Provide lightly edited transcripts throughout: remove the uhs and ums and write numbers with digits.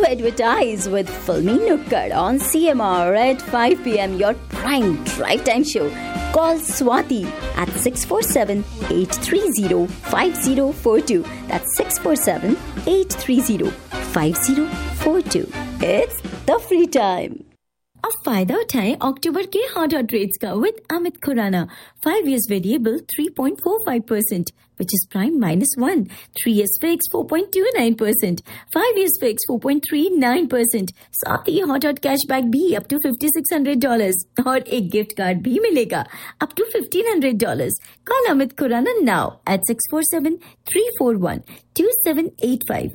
advertise with Filmy Nukkad on CMR at 5 p.m. Your prime drive time show. Call Swati at 647-830-5042. That's 647-830-5042. It's the free time. अब फायदा उठाएं अक्टूबर के hot rates का with Amit Khurana 5 years variable 3.45%, which is prime -1, 3 years fixed 4.29%, 5 years fixed 4.39%. साथ ही hot cashback भी up to $5,600 और एक gift card भी मिलेगा up to $1,500. Call Amit Khurana now at 647-341-2785,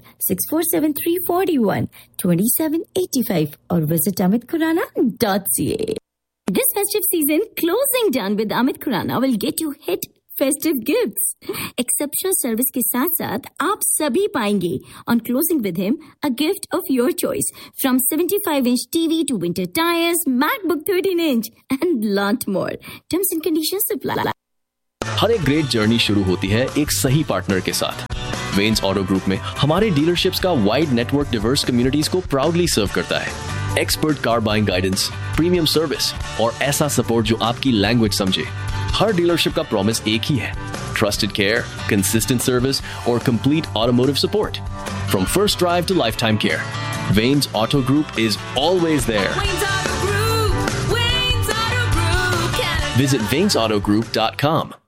647-341-2785 or visit amitkhurana.ca. This festive season, closing down with Amit Khurana will get you hit festive gifts. Exceptional service के साथ-साथ आप सभी पाएंगे on closing with him a gift of your choice from 75-inch TV to winter tires, MacBook 13-inch and lot more. Terms and conditions apply. हर एक great journey शुरू होती है एक सही पार्टनर के साथ। वेन्स ऑटो ग्रुप में हमारे डीलरशिप्स का वाइड नेटवर्क डिवर्स कम्युनिटीज को प्राउडली सर्व करता है। Expert car buying guidance, premium service और ऐसा सपोर्ट जो आपकी लैंग्वेज समझे। हर डीलरशिप का प्रॉमिस एक ही है, ट्रस्टेड केयर, कंसिस्टेंट सर्विस और complete automotive support. From first drive to life time care, veins auto group is always there. Visit VainsAutoGroup.com.